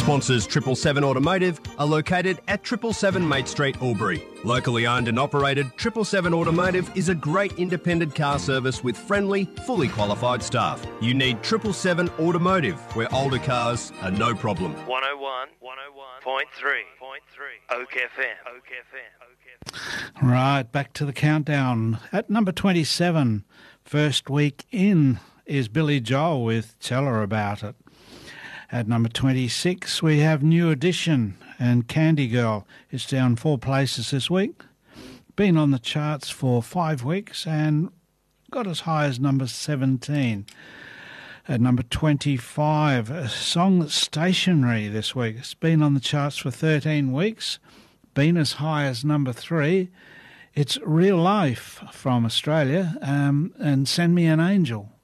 Sponsors 777 Automotive are located at 777 Mate Street, Albury. Locally owned and operated, 777 Automotive is a great independent car service with friendly, fully qualified staff. You need 777 Automotive, where older cars are no problem. 101.3 Oak FM. Right, back to the countdown. At number 27, first week in, is Billy Joel with Tell Her About It. At number 26, we have New Edition and Candy Girl. It's down 4 places this week. Been on the charts for 5 weeks and got as high as number 17. At number 25, a song that's stationary this week. It's been on the charts for 13 weeks. Been as high as number 3. It's Real Life from Australia and Send Me an Angel.